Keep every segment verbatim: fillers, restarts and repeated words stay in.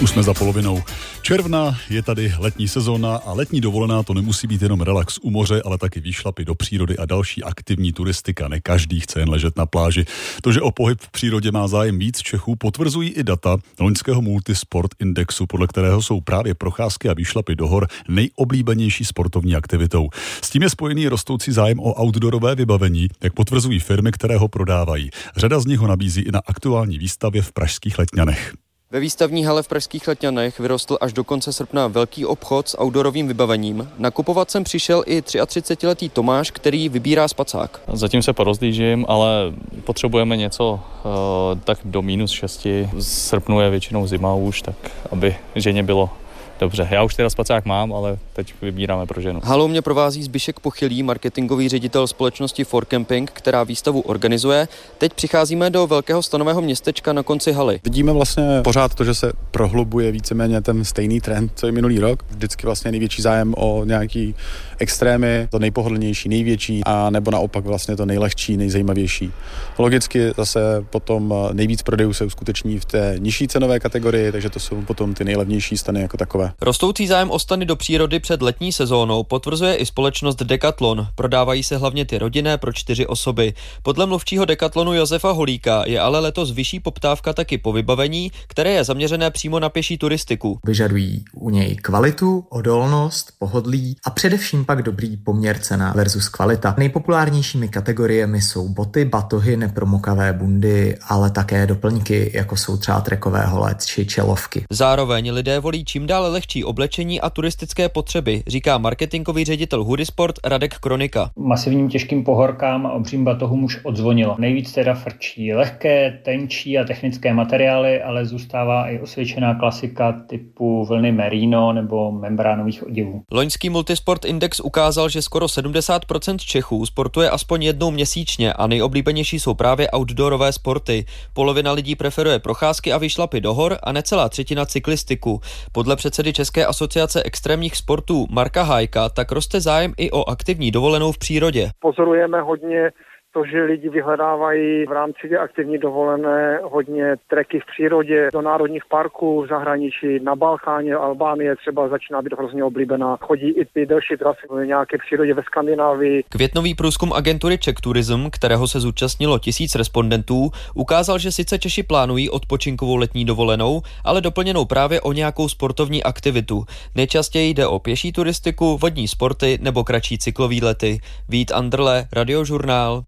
Už jsme za polovinou června, je tady letní sezóna a letní dovolená to nemusí být jenom relax u moře, ale taky výšlapy do přírody a další aktivní turistika. Ne každý chce jen ležet na pláži. To, že o pohyb v přírodě má zájem víc Čechů, potvrzují i data loňského Multisport Indexu, podle kterého jsou právě procházky a výšlapy do hor nejoblíbenější sportovní aktivitou. S tím je spojený rostoucí zájem o outdoorové vybavení, jak potvrzují firmy, které ho prodávají. Řada z nich ho nabízí i na aktuální výstavě v pražských Letňanech. Ve výstavní hale v pražských Letňanech vyrostl až do konce srpna velký obchod s outdoorovým vybavením. Nakupovat sem přišel i třiatřicetiletý Tomáš, který vybírá spacák. Zatím se porozdýžím, ale potřebujeme něco uh, tak do minus šesti. V srpnu je většinou zima už, tak aby ženě bylo dobře. Já už teda spacák mám, ale teď vybíráme pro ženu. Halou mě provází Zbyšek Pochylý, marketingový ředitel společnosti For Camping, která výstavu organizuje. Teď přicházíme do velkého stanového městečka na konci haly. Vidíme vlastně pořád to, že se prohlubuje víceméně ten stejný trend, co je minulý rok. Vždycky vlastně největší zájem o nějaký extrémy, to nejpohodlnější, největší, a nebo naopak vlastně to nejlehčí, nejzajímavější. Logicky zase potom nejvíc prodejů se uskuteční v té nižší cenové kategorii, takže to jsou potom ty nejlevnější stany jako takové. Rostoucí zájem o stany do přírody před letní sezónou potvrzuje i společnost Decathlon. Prodávají se hlavně ty rodinné pro čtyři osoby. Podle mluvčího Decathlonu Josefa Holíka je ale letos vyšší poptávka taky po vybavení, které je zaměřené přímo na pěší turistiku. Vyžadují u něj kvalitu, odolnost, pohodlí a především pak dobrý poměr cena versus kvalita. Nejpopulárnějšími kategoriemi jsou boty, batohy, nepromokavé bundy, ale také doplňky, jako jsou třeba trekové hole či čelovky. Zároveň lidé volí čím dále lehčí oblečení a turistické potřeby, říká marketingový ředitel Hudisport Radek Kronika. Masivním těžkým pohorkám a obřím batohům už odzvonilo. Nejvíc teda frčí lehké, tenčí a technické materiály, ale zůstává i osvědčená klasika typu vlny merino nebo membránových oděvů. Loňský Multisport Index ukázal, že skoro sedmdesát procent Čechů sportuje aspoň jednou měsíčně a nejoblíbenější jsou právě outdoorové sporty. Polovina lidí preferuje procházky a výšlapy do hor a necelá třetina cyklistiku. Podle předsedy České asociace extrémních sportů Marka Hájka tak roste zájem i o aktivní dovolenou v přírodě. Pozorujeme hodně to, že lidi vyhledávají v rámci aktivní dovolené hodně treky v přírodě, do národních parků v zahraničí, na Balkáně, Albánie třeba začíná být hrozně oblíbená. Chodí i ty delší trasy v nějaké přírodě ve Skandinávii. Květnový průzkum agentury Czech Tourism, kterého se zúčastnilo tisíc respondentů, ukázal, že sice Češi plánují odpočinkovou letní dovolenou, ale doplněnou právě o nějakou sportovní aktivitu. Nejčastěji jde o pěší turistiku, vodní sporty nebo kratší cyklovýlety. Vít Andrle, Radiožurnál.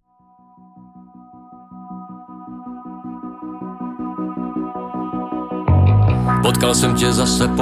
Potkal jsem tě zase po